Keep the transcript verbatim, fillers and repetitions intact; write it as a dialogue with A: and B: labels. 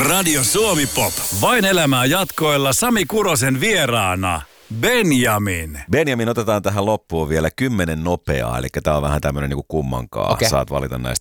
A: Radio Suomi Pop. Vain elämää jatkoilla Sami Kurosen vieraana. Benjamin.
B: Benjamin, otetaan tähän loppuun vielä kymmenen nopeaa, eli tää on vähän tämmönen niinku kummankaan. Okay. Saat valita näistä